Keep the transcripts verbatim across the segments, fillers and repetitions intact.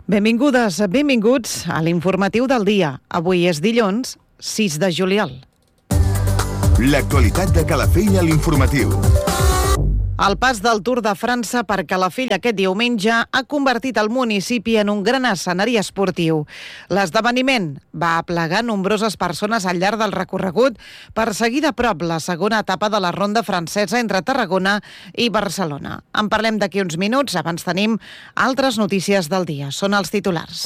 Benvingudes, benvinguts a l'informatiu del dia. Avui és dilluns, sis de juliol. L'actualitat de Calafell a l'informatiu. El pas del Tour de França per Calafell aquest diumenge ha convertit el municipi en un gran escenari esportiu. L'esdeveniment va aplegar nombroses persones al llarg del recorregut per seguir de prop la segona etapa de la ronda francesa entre Tarragona i Barcelona. En parlem d'aquí uns minuts, abans tenim altres notícies del dia. Són els titulars.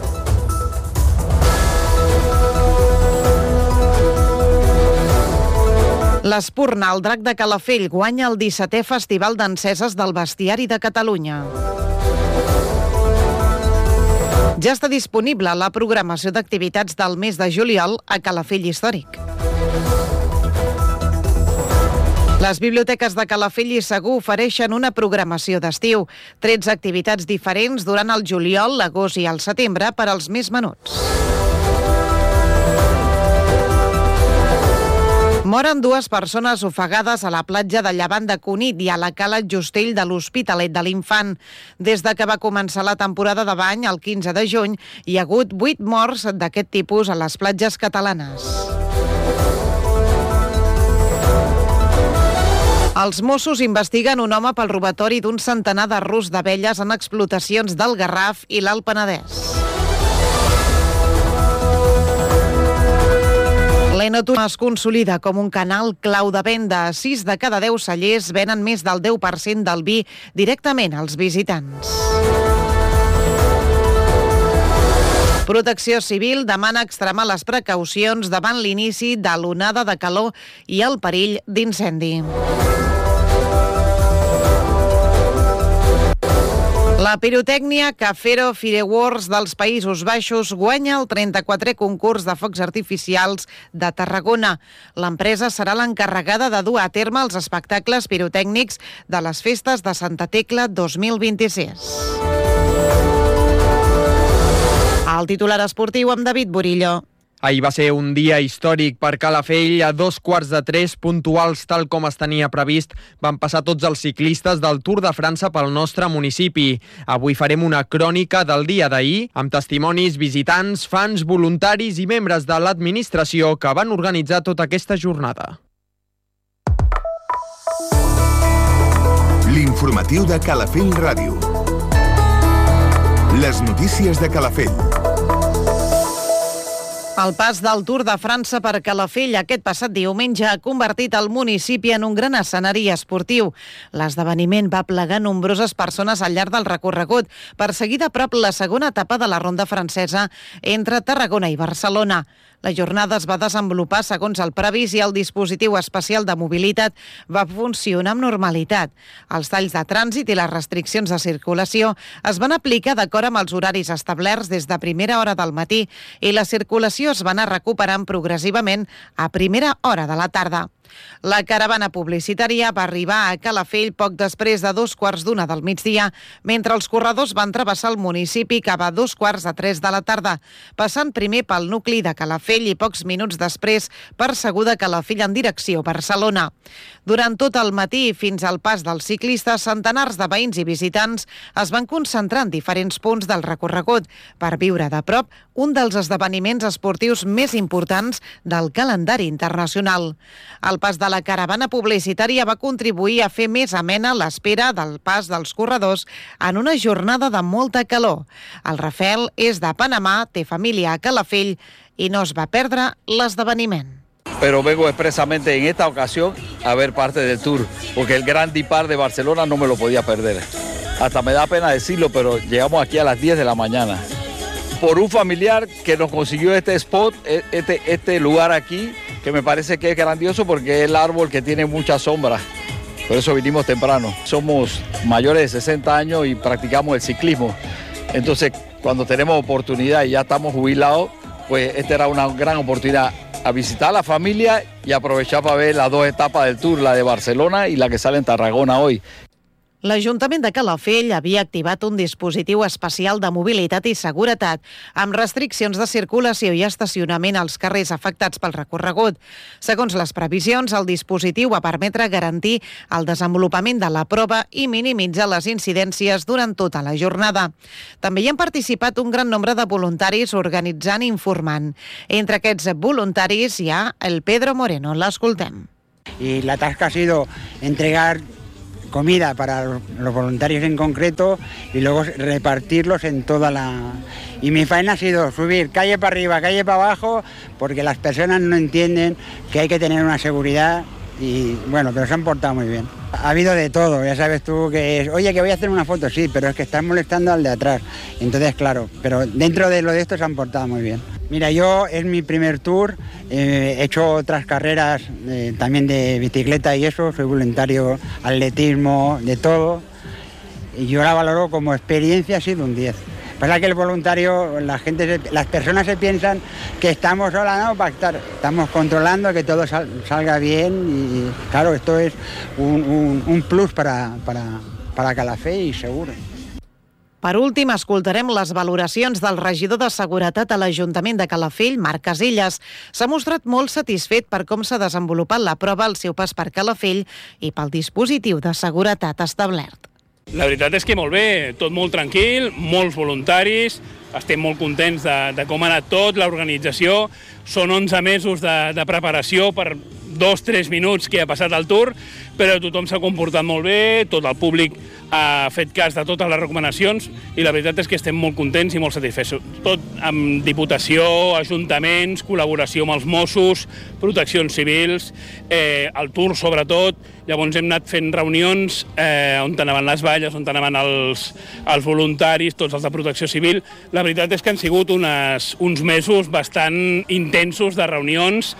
L'Espurna, el drac de Calafell, guanya el dissetè Festival d'Enceses del Bestiari de Catalunya. Ja està disponible la programació d'activitats del mes de juliol a Calafell Històric. Les biblioteques de Calafell i Segur ofereixen una programació d'estiu. tretze activitats diferents durant el juliol, l'agost i el setembre per als més menuts. Moren dues persones ofegades a la platja de Llevant de Cunit i a la cala Justell de l'Hospitalet de l'Infant. Des de que va començar la temporada de bany, el quinze de juny, hi ha hagut vuit morts d'aquest tipus a les platges catalanes. Els Mossos investiguen un home pel robatori d'un centenar de rus d'abelles en explotacions del Garraf i l'Alt Penedès. L'Enotur es consolida com un canal clau de venda. Sis de cada deu cellers venen més del deu per cent del vi directament als visitants. Protecció Civil demana extremar les precaucions davant l'inici de l'onada de calor i el perill d'incendi. La pirotècnia Cafero Fireworks dels Països Baixos guanya el trenta-quatrè concurs de focs artificials de Tarragona. L'empresa serà l'encarregada de dur a terme els espectacles pirotècnics de les festes de Santa Tecla dos mil vint-i-sis. El titular esportiu amb David Burillo. Ahir va ser un dia històric per Calafell. A dos quarts de tres, puntuals tal com es tenia previst, van passar tots els ciclistes del Tour de França pel nostre municipi. Avui farem una crònica del dia d'ahir, amb testimonis, visitants, fans, voluntaris i membres de l'administració que van organitzar tota aquesta jornada. L'informatiu de Calafell Ràdio. Les notícies de Calafell. El pas del Tour de França per Calafell aquest passat diumenge ha convertit el municipi en un gran escenari esportiu. L'esdeveniment va plegar nombroses persones al llarg del recorregut per seguir de prop la segona etapa de la ronda francesa entre Tarragona i Barcelona. La jornada es va desenvolupar segons el previst i el dispositiu especial de mobilitat va funcionar amb normalitat. Els talls de trànsit i les restriccions de circulació es van aplicar d'acord amb els horaris establerts des de primera hora del matí i la circulació es va anar recuperant progressivament a primera hora de la tarda. La caravana publicitària va arribar a Calafell poc després de dos quarts d'una del migdia, mentre els corredors van travessar el municipi cap a dos quarts de tres de la tarda, passant primer pel nucli de Calafell i pocs minuts després per Segur de Calafell en direcció Barcelona. Durant tot el matí i fins al pas dels ciclistes, centenars de veïns i visitants es van concentrar en diferents punts del recorregut per viure de prop un dels esdeveniments esportius més importants del calendari internacional. El pas de la caravana publicitària va contribuir a fer més amena l'espera del pas dels corredors en una jornada de molta calor. El Rafael és de Panamà, té família a Calafell i no es va perdre l'esdeveniment. Pero vengo expresamente en esta ocasión a ver parte del Tour, porque el Grand Depart de Barcelona no me lo podía perder. Hasta me da pena decirlo, pero llegamos aquí a las diez de la mañana. Por un familiar que nos consiguió este spot, este, este lugar aquí, que me parece que es grandioso porque es el árbol que tiene mucha sombra. Por eso vinimos temprano. Somos mayores de sesenta años y practicamos el ciclismo. Entonces, cuando tenemos oportunidad y ya estamos jubilados, pues esta era una gran oportunidad a visitar a la familia y aprovechar para ver las dos etapas del Tour, la de Barcelona y la que sale en Tarragona hoy. L'Ajuntament de Calafell havia activat un dispositiu especial de mobilitat i seguretat amb restriccions de circulació i estacionament als carrers afectats pel recorregut. Segons les previsions, el dispositiu va permetre garantir el desenvolupament de la prova i minimitzar les incidències durant tota la jornada. També hi han participat un gran nombre de voluntaris organitzant i informant. Entre aquests voluntaris hi ha el Pedro Moreno. L'escoltem. Y la tasca ha sido entregar comida para los voluntarios en concreto y luego repartirlos en toda la... Y mi faena ha sido subir calle para arriba, calle para abajo, porque las personas no entienden que hay que tener una seguridad y bueno, pero se han portado muy bien. Ha habido de todo, ya sabes tú que es, oye, que voy a hacer una foto, sí, pero es que estás molestando al de atrás. Entonces, claro, pero dentro de lo de esto se han portado muy bien. Mira, yo es mi primer tour, eh, he hecho otras carreras eh, también de bicicleta y eso, soy voluntario, atletismo, de todo, y yo la valoro como experiencia, ha sido un diez. Pasa que el voluntario, la gente, las personas se piensan que estamos sola, no, para estar, estamos controlando que todo sal, salga bien y claro, esto es un, un, un plus para, para, para Calafell, seguro. Per últim, escoltarem les valoracions del regidor de Seguretat a l'Ajuntament de Calafell, Marc Casillas. S'ha mostrat molt satisfet per com s'ha desenvolupat la prova al seu pas per Calafell i pel dispositiu de seguretat establert. La veritat és que molt bé, tot molt tranquil, molts voluntaris, estem molt contents de, de com ha anat tot, l'organització. Són onze mesos de, de preparació per dos o tres minuts que ha passat el tour, però tothom s'ha comportat molt bé, tot el públic ha fet cas de totes les recomanacions i la veritat és que estem molt contents i molt satisfets. Tot amb Diputació, ajuntaments, col·laboració amb els Mossos, proteccions civils, eh, el tour sobretot. Llavors hem anat fent reunions eh, on anaven les valles, on anaven els, els voluntaris, tots els de protecció civil. La veritat és que han sigut unes, uns mesos bastant intensos de reunions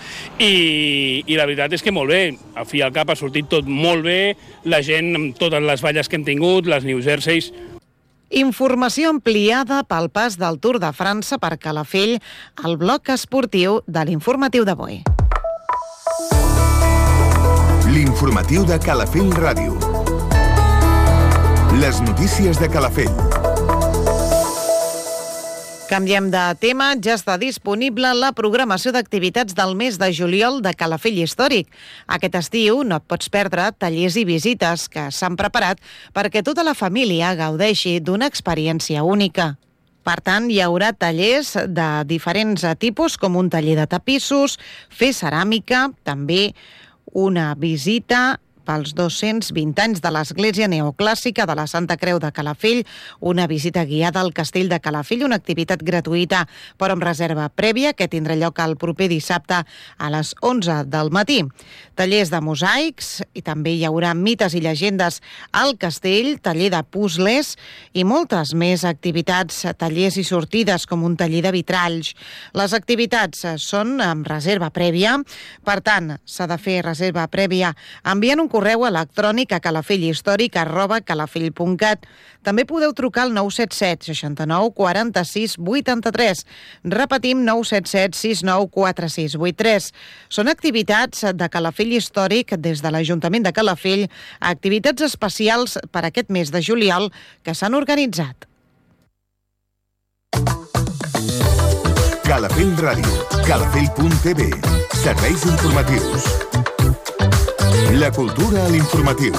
i, i la veritat és que molt bé. Al fi i al cap ha sortit tot molt bé, la gent amb totes les valles que hem tingut, les New Jerseys. Informació ampliada pel pas del Tour de França per Calafell al bloc esportiu de l'informatiu d'avui. L'informatiu de Calafell Ràdio. Les notícies de Calafell. Canviem de tema, ja està disponible la programació d'activitats del mes de juliol de Calafell Històric. Aquest estiu no et pots perdre tallers i visites que s'han preparat perquè tota la família gaudeixi d'una experiència única. Per tant, hi haurà tallers de diferents tipus, com un taller de tapissos, fer ceràmica, també una visita pels dos-cents vint anys de l'Església Neoclàssica de la Santa Creu de Calafell, una visita guiada al Castell de Calafell, una activitat gratuïta però amb reserva prèvia que tindrà lloc el proper dissabte a les onze del matí. Tallers de mosaics i també hi haurà mites i llegendes al castell, taller de puzzles i moltes més activitats, tallers i sortides com un taller de vitralls. Les activitats són amb reserva prèvia, per tant, s'ha de fer reserva prèvia enviant un correu electrònic a calafellhistòric arroba calafell punt cat. També podeu trucar al nou set set seixanta-nou quaranta-sis vuitanta-tres. Repetim, nou set set sis nou quatre sis vuit tres. Són activitats de Calafell Històric des de l'Ajuntament de Calafell, activitats especials per aquest mes de juliol que s'han organitzat. Calafell Ràdio, calafell punt t v. Serveis informatius. La cultura a l'informatiu.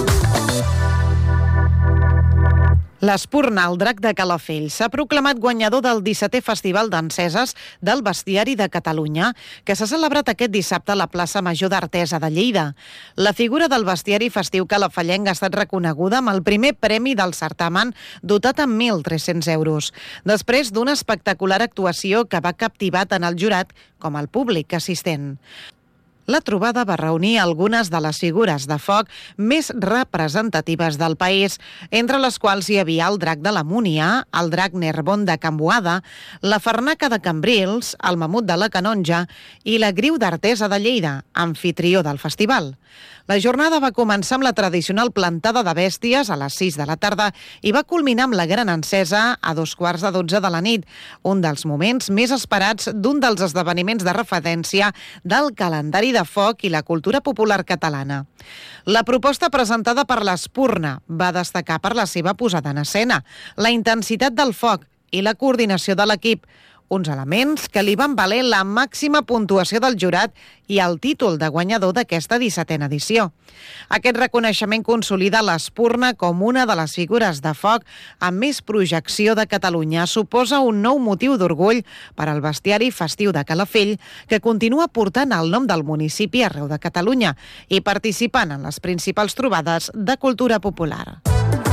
L'Espurna, el drac de Calafell, s'ha proclamat guanyador del dissetè Festival d'Enceses del Bestiari de Catalunya, que s'ha celebrat aquest dissabte a la plaça Major d'Artesa de Lleida. La figura del bestiari festiu calafellenc ha estat reconeguda amb el primer premi del certamen, dotat amb mil tres-cents euros, després d'una espectacular actuació que va captivar tant el jurat com el públic assistent. La trobada va reunir algunes de les figures de foc més representatives del país, entre les quals hi havia el drac de la Múnia, el drac Nerbon de Can Boada, la Farnaca de Cambrils, el mamut de la Canonja i la Griu d'Artesa de Lleida, anfitrió del festival. La jornada va començar amb la tradicional plantada de bèsties a les sis de la tarda i va culminar amb la gran encesa a dos quarts de dotze de la nit, un dels moments més esperats d'un dels esdeveniments de referència del calendari de de foc i la cultura popular catalana. La proposta presentada per l'Espurna va destacar per la seva posada en escena, la intensitat del foc i la coordinació de l'equip, uns elements que li van valer la màxima puntuació del jurat i el títol de guanyador d'aquesta dissetena edició. Aquest reconeixement consolida l'Espurna com una de les figures de foc amb més projecció de Catalunya. Suposa un nou motiu d'orgull per al bestiari festiu de Calafell, que continua portant el nom del municipi arreu de Catalunya i participant en les principals trobades de cultura popular.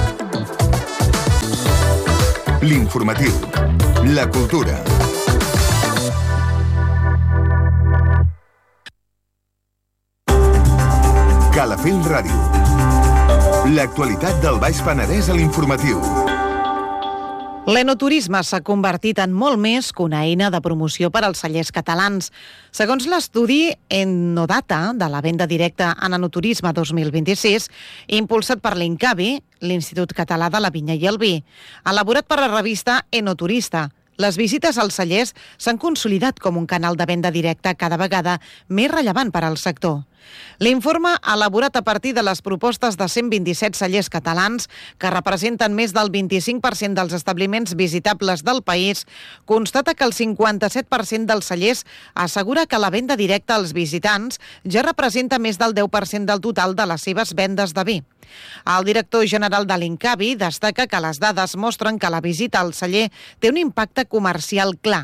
L'informatiu. La cultura. Calafell Ràdio. L'actualitat del Baix Penedès a l'informatiu. L'enoturisme s'ha convertit en molt més que una eina de promoció per als cellers catalans. Segons l'estudi Enodata de la venda directa en enoturisme dos mil vint-i-sis, impulsat per l'Incavi, l'Institut Català de la Vinya i el Vi, elaborat per la revista Enoturista, les visites als cellers s'han consolidat com un canal de venda directa cada vegada més rellevant per al sector. L'informe, elaborat a partir de les propostes de cent vint-i-set cellers catalans, que representen més del vint-i-cinc per cent dels establiments visitables del país, constata que el cinquanta-set per cent dels cellers assegura que la venda directa als visitants ja representa més del deu per cent del total de les seves vendes de vi. El director general de l'Incavi destaca que les dades mostren que la visita al celler té un impacte comercial clar.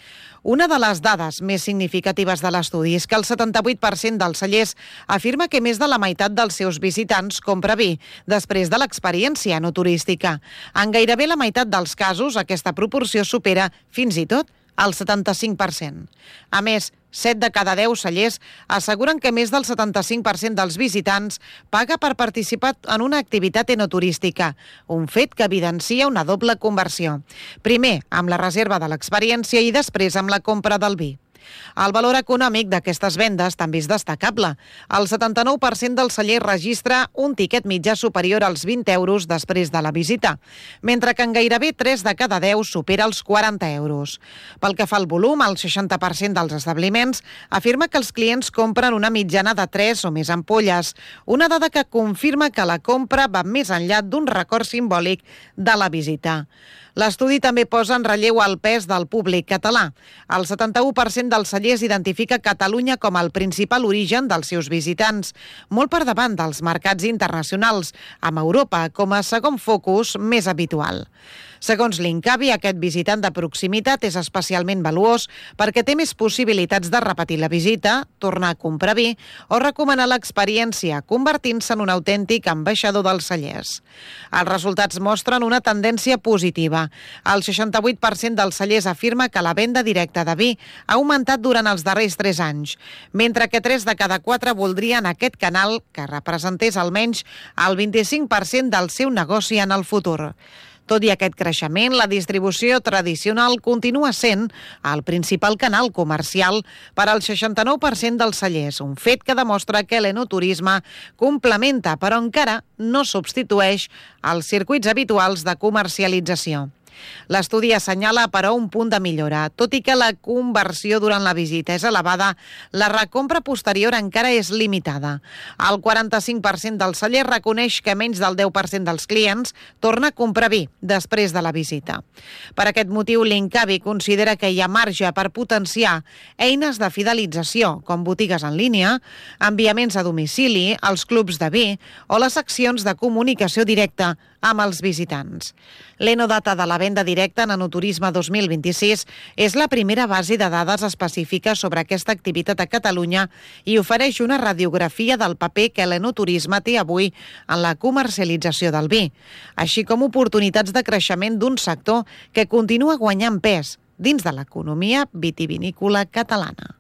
Una de les dades més significatives de l'estudi és que el setanta-vuit per cent dels cellers afirma que més de la meitat dels seus visitants compra vi després de l'experiència enoturística. En gairebé la meitat dels casos, aquesta proporció supera fins i tot el setanta-cinc per cent. A més, set de cada deu cellers asseguren que més del setanta-cinc per cent dels visitants paga per participar en una activitat enoturística, un fet que evidencia una doble conversió. Primer, amb la reserva de l'experiència i després amb la compra del vi. El valor econòmic d'aquestes vendes també és destacable. El setanta-nou per cent del celler registra un tiquet mitjà superior als vint euros després de la visita, mentre que en gairebé tres de cada deu supera els quaranta euros. Pel que fa al volum, el seixanta per cent dels establiments afirma que els clients compren una mitjana de tres o més ampolles, una dada que confirma que la compra va més enllà d'un record simbòlic de la visita. L'estudi també posa en relleu el pes del públic català. El setanta-u per cent dels cellers identifica Catalunya com el principal origen dels seus visitants, molt per davant dels mercats internacionals, amb Europa com a segon focus més habitual. Segons l'Incavi, aquest visitant de proximitat és especialment valuós perquè té més possibilitats de repetir la visita, tornar a comprar vi o recomanar l'experiència, convertint-se en un autèntic ambaixador dels cellers. Els resultats mostren una tendència positiva. El seixanta-vuit per cent dels cellers afirma que la venda directa de vi ha augmentat durant els darrers tres anys, mentre que tres de cada quatre voldrien aquest canal que representés almenys el vint-i-cinc per cent del seu negoci en el futur. Tot i aquest creixement, la distribució tradicional continua sent el principal canal comercial per al seixanta-nou per cent dels cellers, un fet que demostra que l'enoturisme complementa, però encara no substitueix els circuits habituals de comercialització. L'estudi assenyala, però, un punt de millora. Tot i que la conversió durant la visita és elevada, la recompra posterior encara és limitada. El quaranta-cinc per cent dels cellers reconeix que menys del deu per cent dels clients torna a comprar vi després de la visita. Per aquest motiu, l'Incavi considera que hi ha marge per potenciar eines de fidelització, com botigues en línia, enviaments a domicili, els clubs de vi o les accions de comunicació directa amb els visitants. L'Enodata de la venda directa en enoturisme dos mil vint-i-sis és la primera base de dades específica sobre aquesta activitat a Catalunya i ofereix una radiografia del paper que l'enoturisme té avui en la comercialització del vi, així com oportunitats de creixement d'un sector que continua guanyant pes dins de l'economia vitivinícola catalana.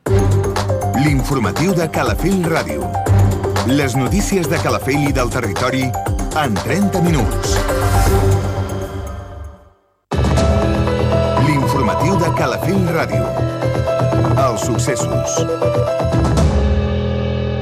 L'informatiu de Calafell Ràdio. Les notícies de Calafell i del territori en trenta minuts. L'informatiu de Calafell Ràdio. Els successos.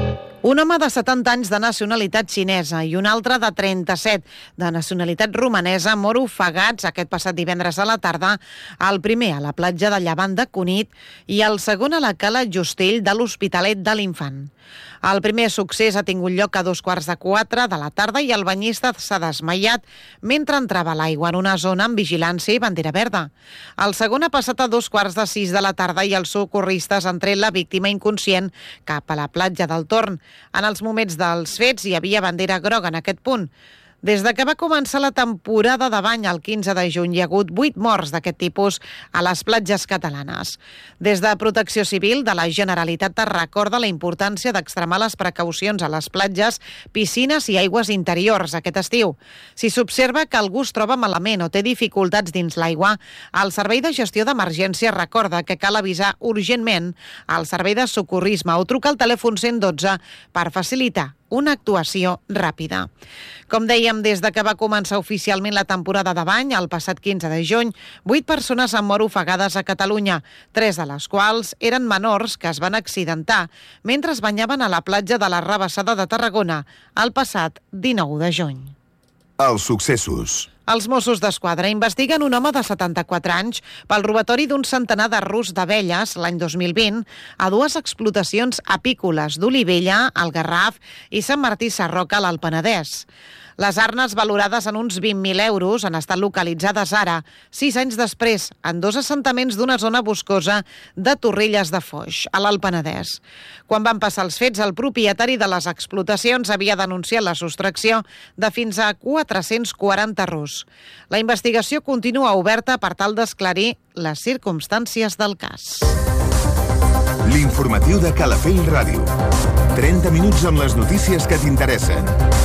Un home de setanta anys de nacionalitat xinesa i un altre de trenta-set de nacionalitat romanesa mor ofegats aquest passat divendres a la tarda, el primer a la platja de Llevant de Cunit i el segon a la cala Justell de l'Hospitalet de l'Infant. El primer succés ha tingut lloc a dos quarts de quatre de la tarda i el banyista s'ha desmaiat mentre entrava a l'aigua en una zona amb vigilància i bandera verda. El segon ha passat a dos quarts de sis de la tarda i els socorristes han tret la víctima inconscient cap a la platja del Torn. En els moments dels fets hi havia bandera groga en aquest punt. Des de que va començar la temporada de bany el quinze de juny hi ha hagut vuit morts d'aquest tipus a les platges catalanes. Des de Protecció Civil de la Generalitat es recorda la importància d'extremar les precaucions a les platges, piscines i aigües interiors aquest estiu. Si s'observa que algú es troba malament o té dificultats dins l'aigua, el Servei de Gestió d'Emergència recorda que cal avisar urgentment al Servei de Socorrisme o trucar al telèfon cent dotze per facilitar una actuació ràpida. Com dèiem, des de que va començar oficialment la temporada de bany, el passat quinze de juny, vuit persones han mort ofegades a Catalunya, tres de les quals eren menors que es van accidentar mentre es banyaven a la platja de la Rabassada de Tarragona el passat dinou de juny. Els successos. Els Mossos d'Esquadra investiguen un home de setanta-quatre anys pel robatori d'un centenar de rus d'abelles l'any dos mil vint a dues explotacions apícoles d'Olivella, al Garraf, i Sant Martí Sarroca, a l'Alt Penedès. Les arnes, valorades en uns vint mil euros, han estat localitzades ara, sis anys després, en dos assentaments d'una zona boscosa de Torrelles de Foix, a l'Alt Penedès. Quan van passar els fets, el propietari de les explotacions havia denunciat la sostracció de fins a quatre-cents quaranta rus. La investigació continua oberta per tal d'esclarir les circumstàncies del cas. L'informatiu de Calafell Ràdio. trenta minuts amb les notícies que t'interessen.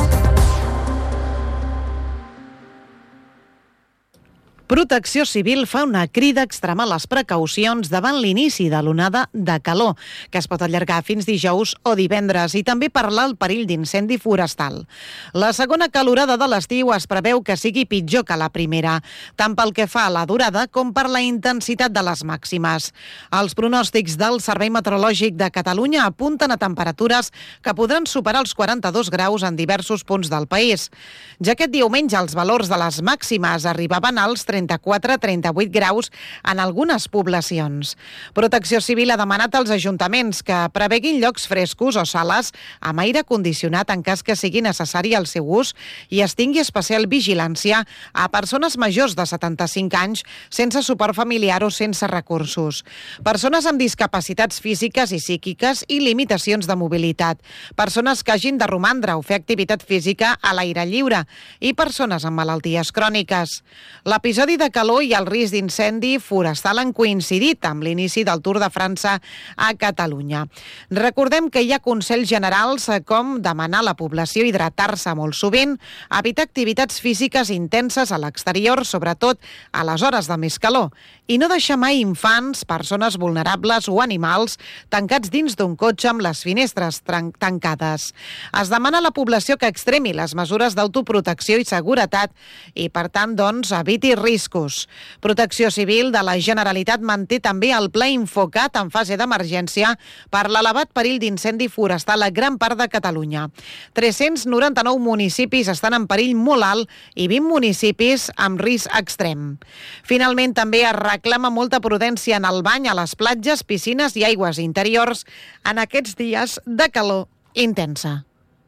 Protecció Civil fa una crida a extremar les precaucions davant l'inici de l'onada de calor, que es pot allargar fins dijous o divendres, i també parlar del perill d'incendi forestal. La segona calorada de l'estiu es preveu que sigui pitjor que la primera, tant pel que fa a la durada com per la intensitat de les màximes. Els pronòstics del Servei Meteorològic de Catalunya apunten a temperatures que podran superar els quaranta-dos graus en diversos punts del país. Ja aquest diumenge els valors de les màximes arribaven als trenta-quatre a trenta-vuit graus en algunes poblacions. Protecció Civil ha demanat als ajuntaments que preveguin llocs frescos o sales amb aire condicionat en cas que sigui necessari el seu ús i es tingui especial vigilància a persones majors de setanta-cinc anys sense suport familiar o sense recursos, persones amb discapacitats físiques i psíquiques i limitacions de mobilitat, persones que hagin de romandre o fer activitat física a l'aire lliure i persones amb malalties cròniques. L'episodi de calor i el risc d'incendi forestal han coincidit amb l'inici del Tour de França a Catalunya. Recordem que hi ha consells generals com demanar a la població hidratar-se molt sovint, evitar activitats físiques intenses a l'exterior, sobretot a les hores de més calor, i no deixar mai infants, persones vulnerables o animals tancats dins d'un cotxe amb les finestres tancades. Es demana a la població que extremi les mesures d'autoprotecció i seguretat i, per tant, doncs, eviti riscos. Protecció Civil de la Generalitat manté també el pla Infocat en fase d'emergència per l'elevat perill d'incendi forestal a gran part de Catalunya. tres-cents noranta-nou municipis estan en perill molt alt i vint municipis amb risc extrem. Finalment, també es reclama molta prudència en el bany a les platges, piscines i aigües interiors en aquests dies de calor intensa.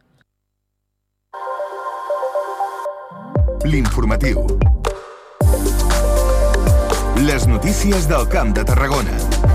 L'informatiu. Les notícies del Camp de Tarragona.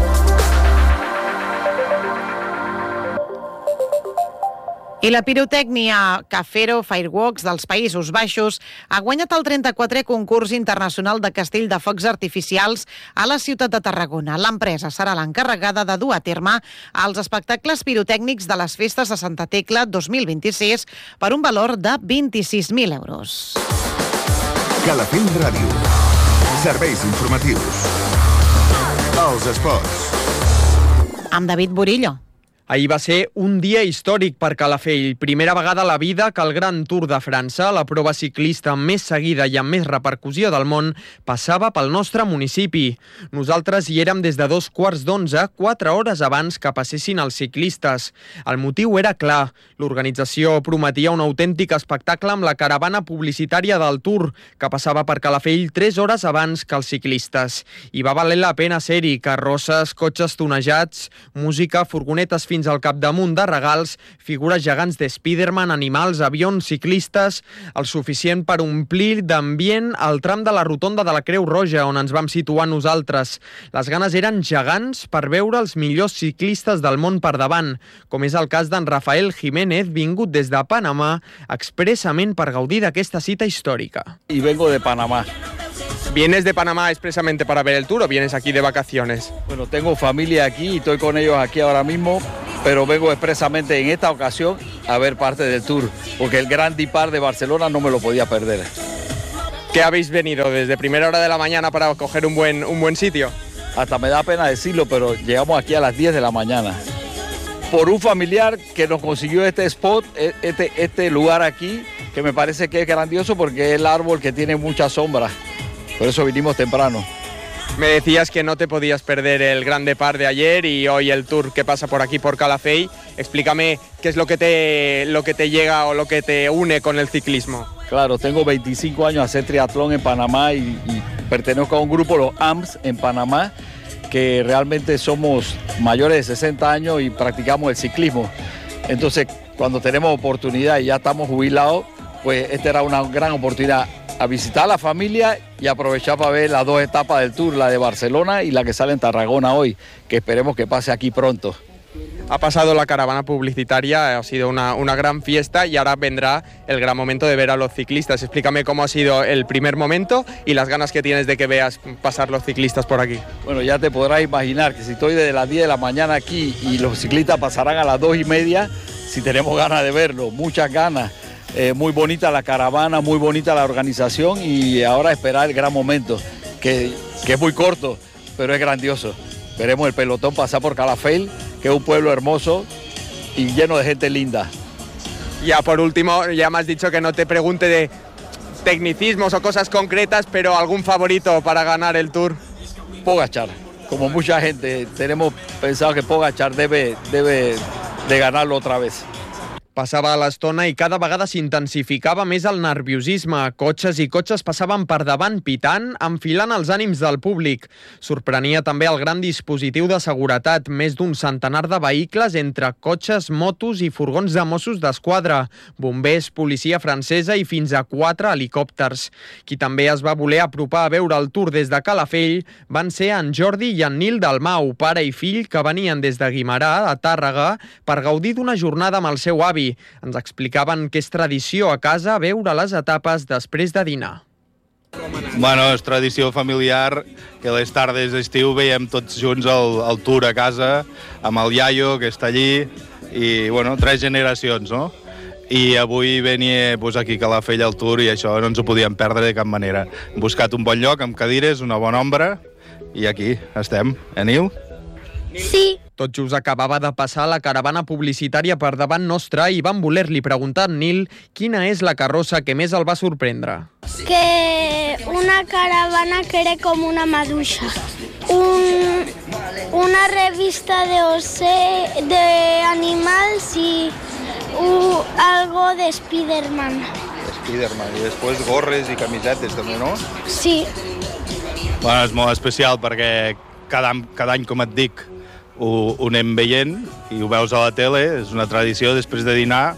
I la pirotècnia Cafero Fireworks dels Països Baixos ha guanyat el trenta-quatrè concurs internacional de castell de focs artificials a la ciutat de Tarragona. L'empresa serà l'encarregada de dur a terme els espectacles pirotècnics de les festes de Santa Tecla dos mil vint-i-sis per un valor de vint-i-sis mil euros. Calafell Ràdio. Serveis informatius. Els esports. Amb David Burillo. Ahir va ser un dia històric per Calafell. Primera vegada a la vida que el Gran Tour de França, la prova ciclista més seguida i amb més repercussió del món, passava pel nostre municipi. Nosaltres hi érem des de dos quarts d'onze, quatre hores abans que passessin els ciclistes. El motiu era clar. L'organització prometia un autèntic espectacle amb la caravana publicitària del Tour, que passava per Calafell tres hores abans que els ciclistes. I va valer la pena ser-hi. Carrosses, cotxes tonejats, música, furgonetes fins al capdamunt de regals, figures gegants de Spiderman, animals, avions, ciclistes, el suficient per omplir d'ambient el tram de la rotonda de la Creu Roja, on ens vam situar nosaltres. Les ganes eren gegants per veure els millors ciclistes del món per davant, com és el cas d'en Rafael Jiménez, vingut des de Panamà, expressament per gaudir d'aquesta cita històrica. Y vengo de Panamá. ¿Vienes de Panamá expresamente para ver el Tour o vienes aquí de vacaciones? Bueno, tengo familia aquí y estoy con ellos aquí ahora mismo, pero vengo expresamente en esta ocasión a ver parte del Tour, porque el Gran Depart de Barcelona no me lo podía perder. ¿Qué habéis venido desde primera hora de la mañana para coger un buen, un buen sitio? Hasta me da pena decirlo, pero llegamos aquí a las diez de la mañana. Por un familiar que nos consiguió este spot, este, este lugar aquí, que me parece que es grandioso porque es el árbol que tiene mucha sombra. Por eso vinimos temprano. Me decías que no te podías perder el Gran Depart de ayer y hoy el Tour que pasa por aquí por Calafell. Explícame qué es lo que te, lo que te llega o lo que te une con el ciclismo. Claro, tengo veinticinco años a hacer triatlón en Panamá y, y pertenezco a un grupo, los A M S, en Panamá, que realmente somos mayores de sesenta años y practicamos el ciclismo. Entonces, cuando tenemos oportunidad y ya estamos jubilados, pues esta era una gran oportunidad a visitar a la familia y aprovechar para ver las dos etapas del Tour, la de Barcelona y la que sale en Tarragona hoy, que esperemos que pase aquí pronto. Ha pasado la caravana publicitaria, ha sido una, una gran fiesta y ahora vendrá el gran momento de ver a los ciclistas. Explícame cómo ha sido el primer momento y las ganas que tienes de que veas pasar los ciclistas por aquí. Bueno, ya te podrás imaginar que si estoy desde las diez de la mañana aquí y los ciclistas pasarán a las dos y media, si tenemos ganas de verlo, muchas ganas. Eh, muy bonita la caravana, muy bonita la organización y ahora esperar el gran momento, que, que es muy corto, pero es grandioso. Veremos el pelotón pasar por Calafell, que es un pueblo hermoso y lleno de gente linda. Ya por último, ya me has dicho que no te pregunte de tecnicismos o cosas concretas, pero algún favorito para ganar el Tour. Pogačar, como mucha gente, tenemos pensado que Pogačar debe, debe de ganarlo otra vez. Passava l'estona i cada vegada s'intensificava més el nerviosisme. Cotxes i cotxes passaven per davant pitant, enfilant els ànims del públic. Sorprenia també el gran dispositiu de seguretat, més d'un centenar de vehicles entre cotxes, motos i furgons de Mossos d'Esquadra, bombers, policia francesa i fins a quatre helicòpters. Qui també es va voler apropar a veure el Tour des de Calafell van ser en Jordi i en Nil Dalmau, pare i fill que venien des de Guimerà, a Tàrrega, per gaudir d'una jornada amb el seu avi. Ens explicaven que és tradició a casa veure les etapes després de dinar. Bueno, és tradició familiar que les tardes d'estiu veiem tots junts el, el Tour a casa, amb el iaio que està allí, i bueno, tres generacions, no? I avui venia pues, aquí a Calafell al Tour i això no ens ho podíem perdre de cap manera. Hem buscat un bon lloc amb cadires, una bona ombra, i aquí estem. Eh, Nil? Sí. Tot just acabava de passar la caravana publicitària per davant nostre i vam voler-li preguntar a Nil quina és la carrossa que més el va sorprendre. Que una caravana que era com una maduixa. Un, una revista de ose, de animals i un, algo de Spiderman. Spiderman, i després gorres i camisetes també, no? Sí. Bueno, és molt especial perquè cada, cada any, com et dic, ho, ho anem veient i ho veus a la tele, és una tradició després de dinar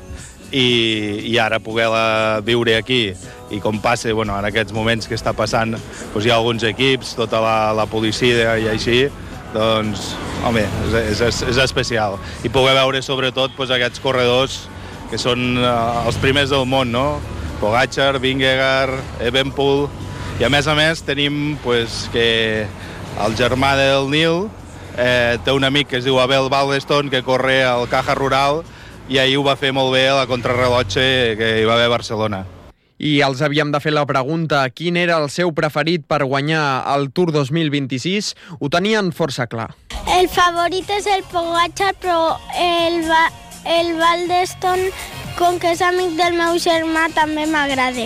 i, i ara poder-la viure aquí i com passa, bueno, en aquests moments que està passant, doncs hi ha alguns equips, tota la, la policia i així, doncs, home, és, és, és especial. I poder veure sobretot doncs, aquests corredors que són uh, els primers del món, no? Pogačar, Vingegaard, Evenepoel, i a més a més tenim pues, que el germà del Nil eh, té un amic que es diu Abel Baldeston que corre al Caja Rural i ahir ho va fer molt bé a la contrarrellotge que hi va haver a Barcelona. I els havíem de fer la pregunta quin era el seu preferit per guanyar el Tour dos mil vint-i-sis, ho tenien força clar. El favorit és el Pogačar, però el, va, el Valdestone, com que és amic del meu germà, també m'agrada.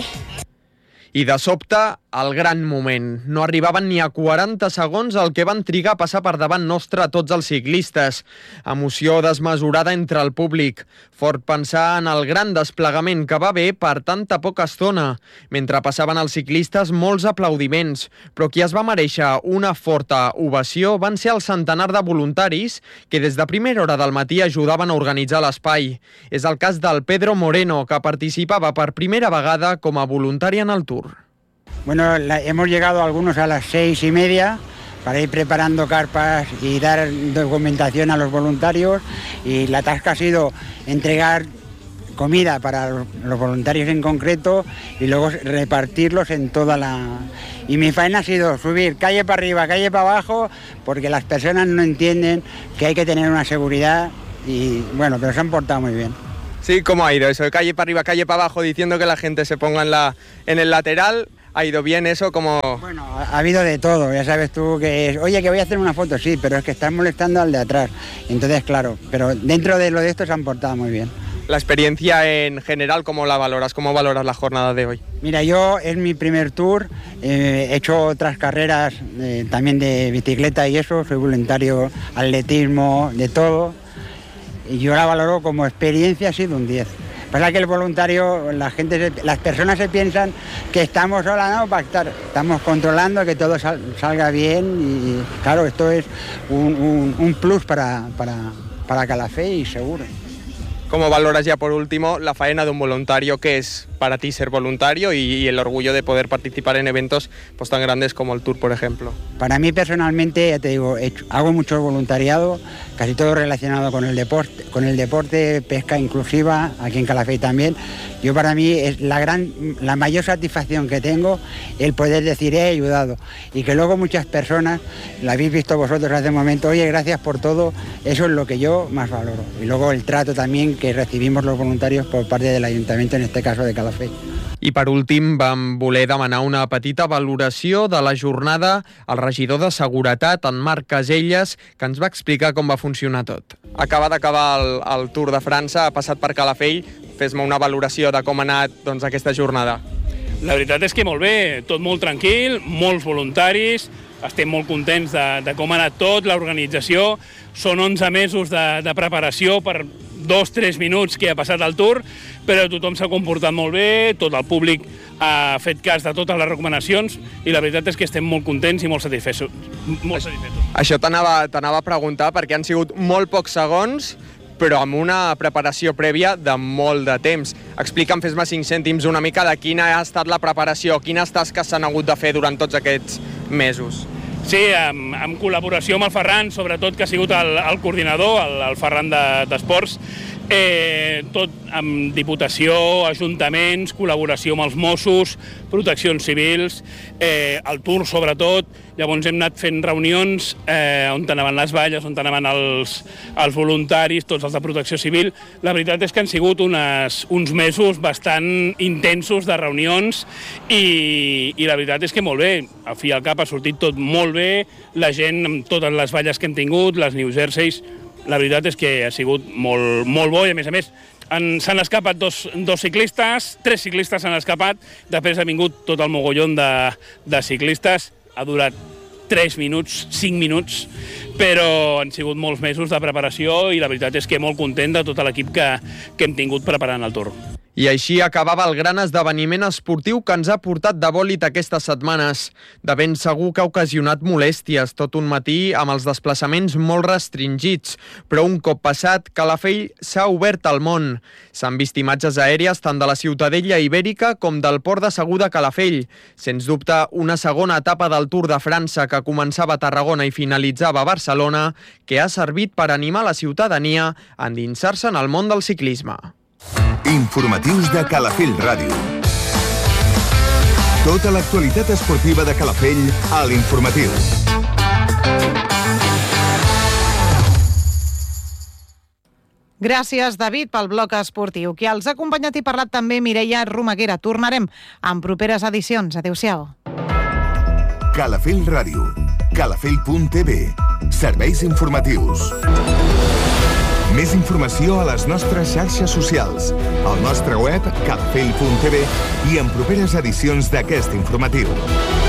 I de sobte, el gran moment. No arribaven ni a quaranta segons el que van trigar a passar per davant nostre tots els ciclistes. Emoció desmesurada entre el públic. Fort pensar en el gran desplegament que va haver per tanta poca estona. Mentre passaven els ciclistes, molts aplaudiments. Però qui es va mereixer una forta ovació van ser el centenar de voluntaris que des de primera hora del matí ajudaven a organitzar l'espai. És el cas del Pedro Moreno, que participava per primera vegada com a voluntari en el Tour. Bueno, la, hemos llegado algunos a las seis y media para ir preparando carpas y dar documentación a los voluntarios, y la tasca ha sido entregar comida para los voluntarios en concreto y luego repartirlos en toda la... Y mi faena ha sido subir calle para arriba, calle para abajo, porque las personas no entienden que hay que tener una seguridad y bueno, pero se han portado muy bien. Sí, ¿cómo ha ido eso de calle para arriba, calle para abajo, diciendo que la gente se ponga en, la, en el lateral? ¿Ha ido bien eso? Como... Bueno, ha, ha habido de todo, ya sabes tú que es, oye, que voy a hacer una foto, sí, pero es que estás molestando al de atrás. Entonces, claro, pero dentro de lo de esto se han portado muy bien. La experiencia en general, ¿cómo la valoras? ¿Cómo valoras la jornada de hoy? Mira, yo es mi primer tour, eh, he hecho otras carreras eh, también de bicicleta y eso, soy voluntario, atletismo, de todo. Y yo la valoro como experiencia, ha sido un diez. Pasa que el voluntario, la gente, las personas se piensan que estamos sola, no, para estar, estamos controlando que todo sal, salga bien y claro, esto es un, un, un plus para, para, para Calafell, seguro. ¿Cómo valoras ya por último la faena de un voluntario? ¿Qué es para ti ser voluntario y, y el orgullo de poder participar en eventos pues, tan grandes como el Tour, por ejemplo? Para mí personalmente, ya te digo, he hecho, hago mucho voluntariado, casi todo relacionado con el deporte, con el deporte, pesca inclusiva, aquí en Calafell también. Yo para mí es la gran, la mayor satisfacción que tengo el poder decir he ayudado y que luego muchas personas, lo habéis visto vosotros hace un momento, oye, gracias por todo, eso es lo que yo más valoro. Y luego el trato también que recibimos los voluntarios por parte del Ayuntamiento, en este caso de Calafell. I per últim vam voler demanar una petita valoració de la jornada al regidor de Seguretat, en Marc Caselles, que ens va explicar com va funcionar tot. Acaba d'acabar el, el Tour de França, ha passat per Calafell. Fes-me una valoració de com ha anat doncs, aquesta jornada. La veritat és que molt bé, tot molt tranquil, molts voluntaris, estem molt contents de, de com ha anat tot, l'organització. Són onze mesos de, de preparació per dos, tres minuts que ha passat el Tour, però tothom s'ha comportat molt bé, tot el públic ha fet cas de totes les recomanacions i la veritat és que estem molt contents i molt satisfets. Molt satisfets. Això t'anava t'anava a preguntar perquè han sigut molt pocs segons, però amb una preparació prèvia de molt de temps. Explica'm, fes-me cinc cèntims una mica de quina ha estat la preparació, quines tasques s'han hagut de fer durant tots aquests mesos. Sí, en, en col·laboració amb el Ferran, sobretot, que ha sigut el, el coordinador, el, el Ferran d'Esports, de, eh, tot amb Diputació, ajuntaments, col·laboració amb els Mossos, proteccions civils, eh, el Tour sobretot. Llavors hem anat fent reunions eh, on anaven les valles, on anaven els, els voluntaris, tots els de protecció civil. La veritat és que han sigut unes, uns mesos bastant intensos de reunions i, i la veritat és que molt bé. Al fi i al cap ha sortit tot molt bé, la gent amb totes les valles que hem tingut, les New Jerseys, la veritat és que ha sigut molt, molt bo i a més a més s'han escapat dos, dos ciclistes, tres ciclistes s'han escapat, després ha vingut tot el mogollon de, de ciclistes, ha durat tres minuts, cinc minuts, però han sigut molts mesos de preparació i la veritat és que molt content de tot l'equip que, que hem tingut preparant el Tour. I així acabava el gran esdeveniment esportiu que ens ha portat de bòlit aquestes setmanes. De ben segur que ha ocasionat molèsties tot un matí amb els desplaçaments molt restringits, però un cop passat, Calafell s'ha obert al món. S'han vist imatges aèries tant de la Ciutadella Ibèrica com del port de Segur de Calafell. Sens dubte, una segona etapa del Tour de França que començava a Tarragona i finalitzava a Barcelona, que ha servit per animar la ciutadania a endinsar-se en el món del ciclisme. Informatius de Calafell Ràdio. Tota l'actualitat esportiva de Calafell a l'Informatiu. Gràcies, David, pel bloc esportiu. Qui els ha acompanyat i parlat també Mireia Romaguera. Tornarem en properes edicions. Adéu-siau. Calafell Ràdio. Calafell punt t v. Serveis informatius. Més informació a les nostres xarxes socials, al nostre web calafell punt t v i en properes edicions d'aquest informatiu.